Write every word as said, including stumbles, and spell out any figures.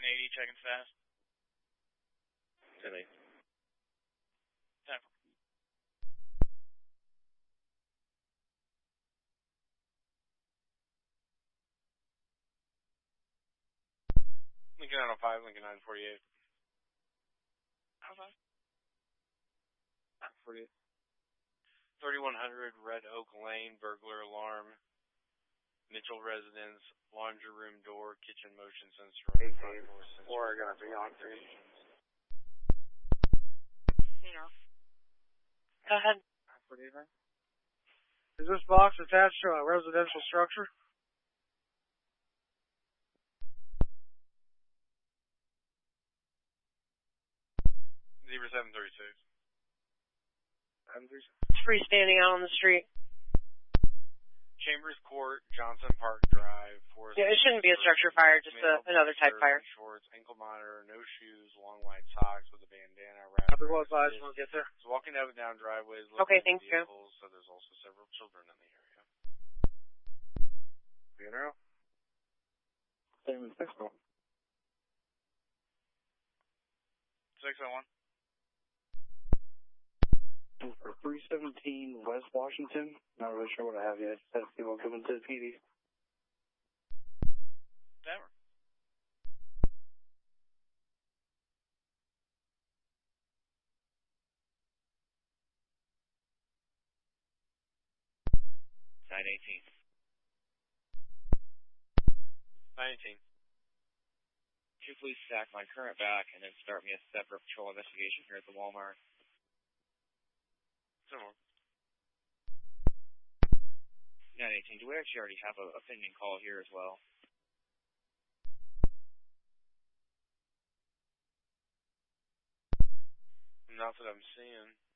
eighty, checking fast. ten eight. ten. Lincoln nine oh five, Lincoln nine forty-eight. Okay. nine forty-eight. thirty-one hundred Red Oak Lane, burglar alarm. Mitchell Residence, laundry room door, kitchen motion sensor. eighteen. Four are going to be on three. You know. Go ahead. Is this box attached to a residential structure? Zebra seven thirty-six. It's freestanding out on the street. Chambers Court, Johnson Park Drive, Forest. Yeah, it shouldn't be a structure fire, just a, another type fire. Shorts, ankle monitor, no shoes, long white socks with a bandana wrapped. I'll be well advised when we get there. He's walking up and down driveways. Okay, thank you. So there's also several children in the area. Funeral? Same as pistol. six oh one. For three seventeen West Washington. Not really sure what I have yet. Just had people coming to the P D. Never. nine eighteen. nineteen. Two please stack my current back and then start me a separate patrol investigation here at the Walmart. nine eighteen, do we actually already have a, a pending call here as well? Not that I'm seeing.